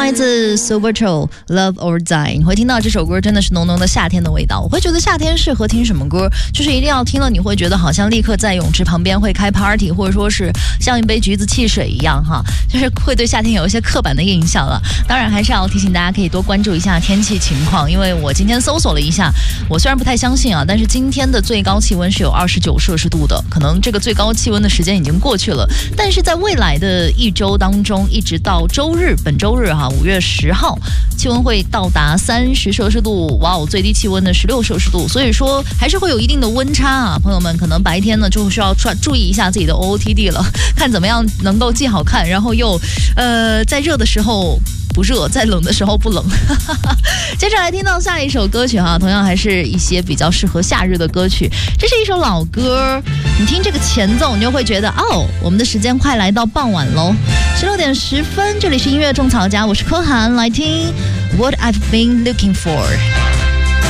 来自 Silverchair Love or Die， 你会听到这首歌真的是浓浓的夏天的味道。我会觉得夏天适合听什么歌，就是一定要听了你会觉得好像立刻在泳池旁边会开 party， 或者说是像一杯橘子汽水一样哈，就是会对夏天有一些刻板的印象了。当然还是要提醒大家可以多关注一下天气情况，因为我今天搜索了一下，我虽然不太相信啊，但是今天的最高气温是有29摄氏度的，可能这个最高气温的时间已经过去了，但是在未来的一周当中，一直到周日，本周日哈，5月10号，气温会到达30摄氏度，哇哦，最低气温的16摄氏度，所以说还是会有一定的温差啊，朋友们可能白天呢就需要注意一下自己的 OOTD 了，看怎么样能够既好看，然后又在热的时候不热，在冷的时候不冷。接着来听到下一首歌曲哈，同样还是一些比较适合夏日的歌曲。这是一首老歌，你听这个前奏，你就会觉得哦，我们的时间快来到傍晚喽，16点10分，这里是音乐种草家，我是柯涵，来听 What I've Been Looking For。